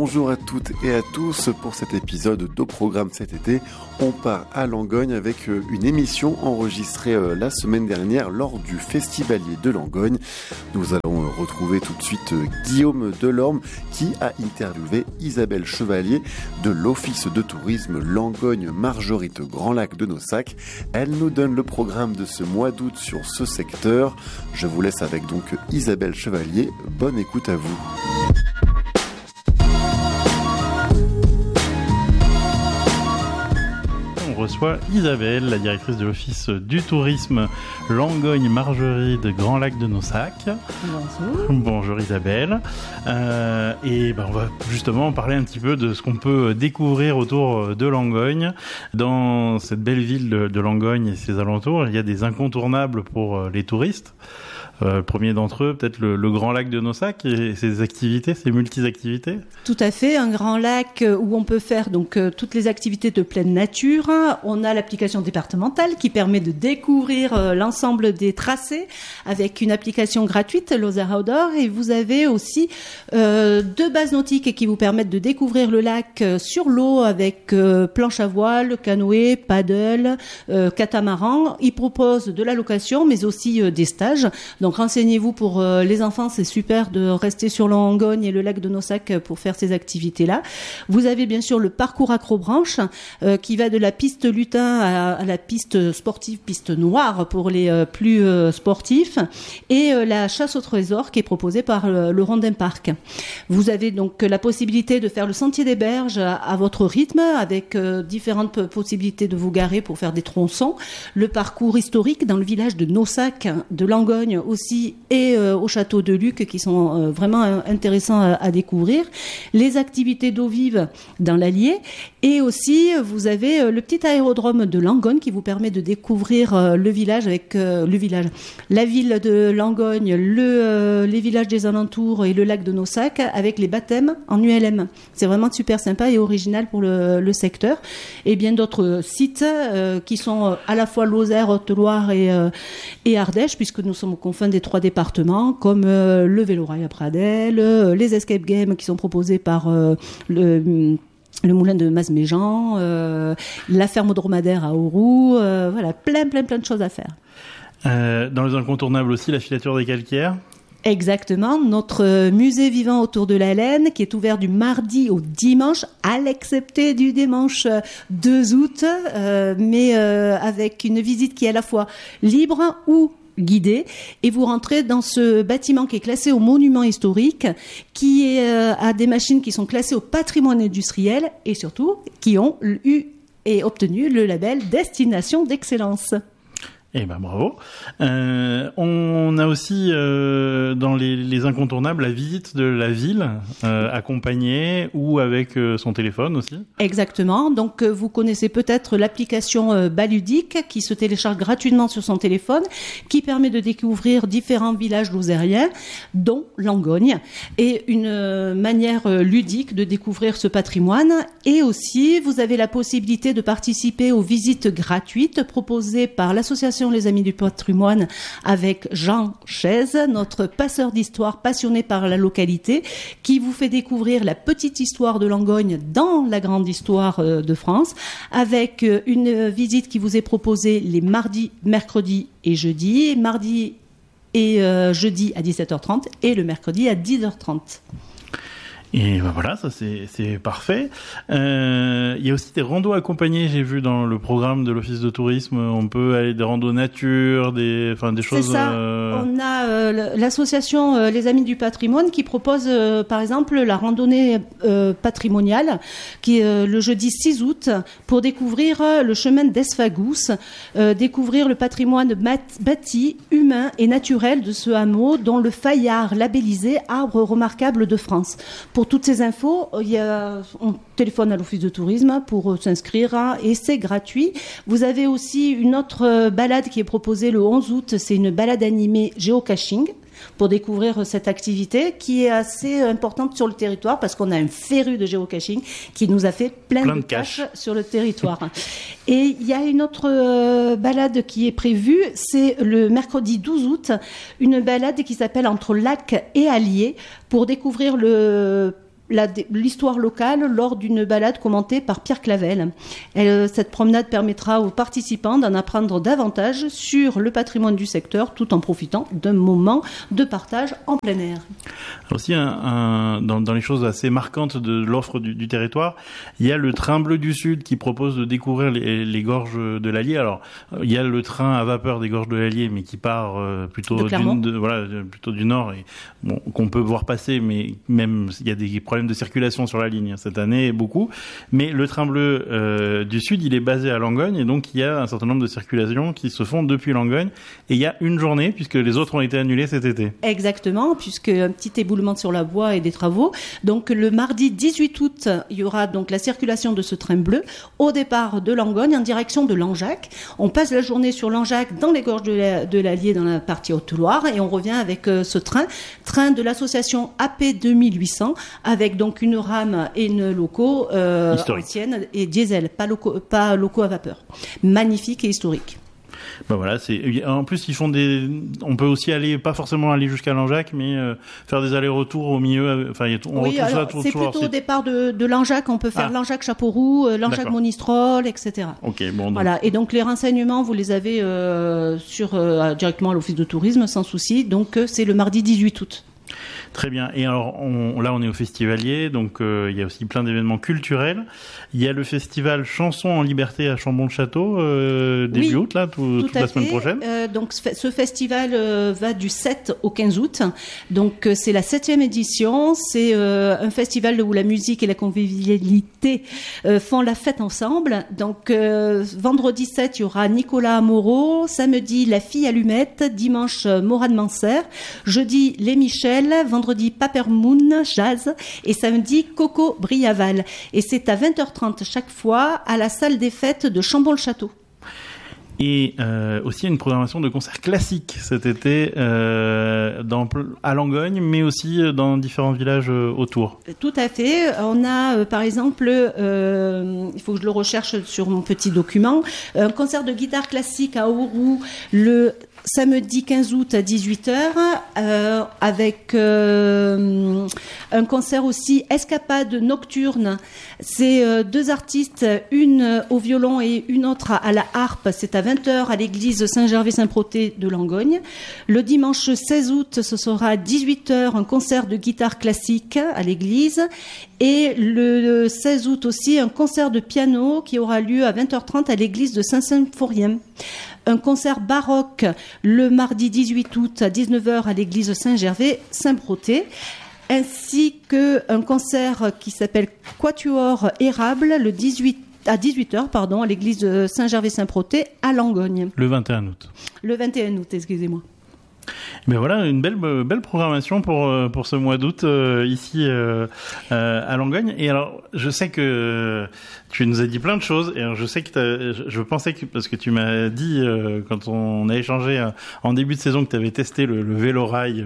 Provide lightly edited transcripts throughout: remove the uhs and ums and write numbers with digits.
bonjour à toutes et à tous. Pour cet épisode d'Au Programme cet été, on part à Langogne avec une émission enregistrée la semaine dernière lors du Festivalier de Langogne. Nous allons retrouver tout de suite Guillaume Delorme qui a interviewé Isabelle Chevalier de l'Office de tourisme Langogne-Margerite Grand Lac de Nossac. Elle nous donne le programme de ce mois d'août sur ce secteur. Je vous laisse avec donc Isabelle Chevalier. Bonne écoute à vous. On reçoit Isabelle, la directrice de l'Office du tourisme Langogne-Margerite Grand Lac de Nossac. Bonjour. Bonjour Isabelle. On va justement parler un petit peu de ce qu'on peut découvrir autour de Langogne. Dans cette belle ville de Langogne et ses alentours, il y a des incontournables pour les touristes. Le premier d'entre eux, peut-être le Grand Lac de Nossac et ses activités, ses multi-activités. Tout à fait, un grand lac où on peut faire donc toutes les activités de pleine nature. On a l'application départementale qui permet de découvrir l'ensemble des tracés avec une application gratuite, Lozère Outdoor, et vous avez aussi 2 bases nautiques qui vous permettent de découvrir le lac sur l'eau avec planche à voile, canoë, paddle, catamaran. Ils proposent de la location mais aussi des stages. Donc renseignez-vous pour les enfants, c'est super de rester sur Langogne et le lac de Nossac pour faire ces activités-là. Vous avez bien sûr le parcours accrobranche qui va de la piste lutin à la piste sportive, piste noire pour les plus sportifs, et la chasse au trésor qui est proposée par le Rondin Parc. Vous avez donc la possibilité de faire le sentier des berges à votre rythme avec différentes possibilités de vous garer pour faire des tronçons. Le parcours historique dans le village de Nossac, de Langogne aussi, et au château de Luc qui sont vraiment intéressants à découvrir. Les activités d'eau vive dans l'Allier, et aussi vous avez le petit aérodrome de Langogne qui vous permet de découvrir le village avec la ville de Langogne, les villages des alentours et le lac de Nossac avec les baptêmes en ULM. C'est vraiment super sympa et original pour le secteur. Et bien d'autres sites qui sont à la fois Lozère, Haute-Loire et Ardèche, puisque nous sommes au confin des 3 départements, comme le vélorail à Pradelles, les escape games qui sont proposés par le moulin de Masméjean, la ferme dromadaire à Auroux, voilà, plein de choses à faire. Dans les incontournables aussi, la filature des calcaires. Exactement, notre musée vivant autour de la laine qui est ouvert du mardi au dimanche, à l'excepté du dimanche 2 août, mais avec une visite qui est à la fois libre ou guidée, et vous rentrez dans ce bâtiment qui est classé au monument historique, qui a des machines qui sont classées au patrimoine industriel et surtout qui ont eu et obtenu le label Destination d'excellence. Eh ben bravo. On a aussi dans les incontournables la visite de la ville, accompagnée ou avec son téléphone aussi. Exactement. Donc vous connaissez peut-être l'application Baludique qui se télécharge gratuitement sur son téléphone, qui permet de découvrir différents villages lozériens, dont Langogne, et une manière ludique de découvrir ce patrimoine. Et aussi, vous avez la possibilité de participer aux visites gratuites proposées par l'association Les Amis du Patrimoine avec Jean Chaise, notre passeur d'histoire passionné par la localité, qui vous fait découvrir la petite histoire de Langogne dans la grande histoire de France, avec une visite qui vous est proposée les mardis, mercredis et jeudis, mardi et jeudi à 17h30 et le mercredi à 10h30. Et ben voilà, ça c'est parfait. Il y a aussi des randos accompagnés, j'ai vu dans le programme de l'Office de tourisme. On peut aller des randos nature, des choses. C'est ça. On a l'association Les Amis du Patrimoine qui propose par exemple la randonnée patrimoniale qui est le jeudi 6 août pour découvrir le chemin d'Esfagous, découvrir le patrimoine bâti, humain et naturel de ce hameau dont le Fayard labellisé arbre remarquable de France. Pour toutes ces infos, on téléphone à l'Office de tourisme pour s'inscrire et c'est gratuit. Vous avez aussi une autre balade qui est proposée le 11 août, c'est une balade animée géocaching pour découvrir cette activité qui est assez importante sur le territoire parce qu'on a un féru de géocaching qui nous a fait plein de caches sur le territoire. Et il y a une autre balade qui est prévue, c'est le mercredi 12 août, une balade qui s'appelle Entre Lac et Allier pour découvrir l'histoire locale lors d'une balade commentée par Pierre Clavel. Cette promenade permettra aux participants d'en apprendre davantage sur le patrimoine du secteur tout en profitant d'un moment de partage en plein air. Aussi, dans les choses assez marquantes de l'offre du territoire, il y a le train bleu du Sud qui propose de découvrir les gorges de l'Allier. Alors, il y a le train à vapeur des gorges de l'Allier, mais qui part plutôt du nord et qu'on peut voir passer, mais même il y a des problèmes de circulation sur la ligne cette année, beaucoup. Mais le train bleu du Sud, il est basé à Langogne et donc il y a un certain nombre de circulations qui se font depuis Langogne. Et il y a une journée puisque les autres ont été annulées cet été. Exactement, puisque un petit éboulement sur la voie et des travaux. Donc le mardi 18 août, il y aura donc la circulation de ce train bleu au départ de Langogne en direction de Langeac. On passe la journée sur Langeac dans les gorges de l'Allier dans la partie Haute-Loire et on revient avec ce train de l'association AP 2800 avec donc une rame et une loco ancienne et diesel, pas loco à vapeur. Magnifique et historique. Ben voilà, en plus ils font on peut aussi pas forcément aller jusqu'à Langeac, mais faire des allers-retours au milieu. Enfin, c'est plutôt au départ de Langeac, on peut faire Langeac Chapeauroux, Langeac Monistrol, etc. Ok, bon. Voilà, et donc les renseignements vous les avez directement à l'office de tourisme sans souci. Donc c'est le mardi 18 août. Très bien. Et alors, là, on est au Festivalier, donc il y a aussi plein d'événements culturels. Il y a le festival Chansons en Liberté à Chambon-le-Château, début août, là, toute la semaine prochaine. Donc, ce festival va du 7 au 15 août. Donc, c'est la 7e édition. C'est un festival où la musique et la convivialité font la fête ensemble. Donc, vendredi 7, il y aura Nicolas Moreau. Samedi, La Fille Allumette. Dimanche, Morane Manser. Jeudi, Les Michel. Vendredi, Papermoon, Jazz. Et samedi, Coco Briaval. Et c'est à 20h30 chaque fois à la salle des fêtes de Chambon-le-Château. Et aussi une programmation de concerts classiques cet été à Langogne, mais aussi dans différents villages autour. Tout à fait. On a par exemple, il faut que je le recherche sur mon petit document, un concert de guitare classique à Auroux le samedi 15 août à 18h, avec un concert aussi Escapade nocturne. C'est deux artistes, une au violon et une autre à la harpe. C'est à 20h à l'église Saint-Gervais-Saint-Protais de Langogne. Le dimanche 16 août, ce sera à 18h un concert de guitare classique à l'église. Et le 16 août aussi, un concert de piano qui aura lieu à 20h30 à l'église de Saint-Symphorien. Un concert baroque le mardi 18 août à 19h à l'église Saint-Gervais-Saint-Protais, ainsi qu'un concert qui s'appelle Quatuor Érable à 18h à l'église de Saint-Gervais-Saint-Protais à Langogne. Le 21 août. Le 21 août, excusez-moi. Mais voilà, une belle programmation pour ce mois d'août ici à Langogne. Et alors, je sais que tu nous as dit plein de choses. Et alors, je sais que je pensais que parce que tu m'as dit quand on a échangé en début de saison que tu avais testé le vélo-rail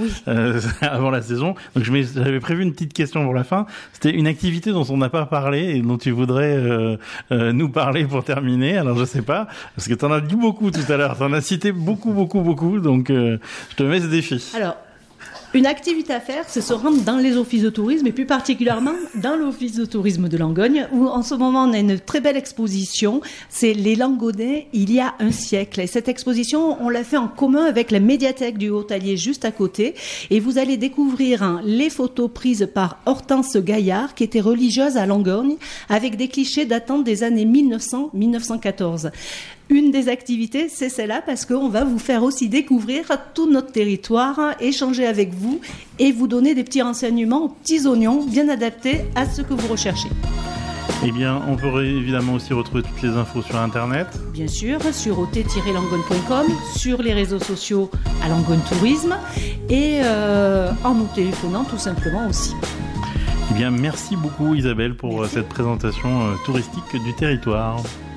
avant la saison. Donc j'avais prévu une petite question pour la fin. C'était une activité dont on n'a pas parlé et dont tu voudrais nous parler pour terminer. Alors je sais pas parce que tu en as dit beaucoup tout à l'heure. Tu en as cité beaucoup. Donc je te mets ce défi. Alors, une activité à faire, c'est se rendre dans les offices de tourisme et plus particulièrement dans l'office de tourisme de Langogne où en ce moment on a une très belle exposition. C'est les Langonais il y a un siècle. Et cette exposition, on l'a fait en commun avec la médiathèque du Haut-Allier juste à côté. Et vous allez découvrir les photos prises par Hortense Gaillard qui était religieuse à Langogne avec des clichés datant des années 1900-1914. Une des activités, c'est celle-là, parce qu'on va vous faire aussi découvrir tout notre territoire, échanger avec vous et vous donner des petits renseignements aux petits oignons bien adaptés à ce que vous recherchez. Eh bien, on pourrait évidemment aussi retrouver toutes les infos sur Internet. Bien sûr, sur ot-langogne.com, sur les réseaux sociaux à Langogne Tourisme et en nous téléphonant tout simplement aussi. Eh bien, merci beaucoup Isabelle pour cette présentation touristique du territoire.